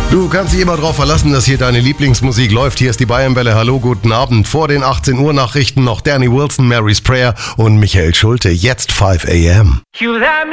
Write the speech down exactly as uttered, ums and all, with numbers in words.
Du kannst dich immer darauf verlassen, dass hier deine Lieblingsmusik läuft. Hier ist die Bayernwelle. Hallo, guten Abend. Vor den achtzehn Uhr Nachrichten noch Danny Wilson, Mary's Prayer und Michael Schulte. Jetzt fünf a m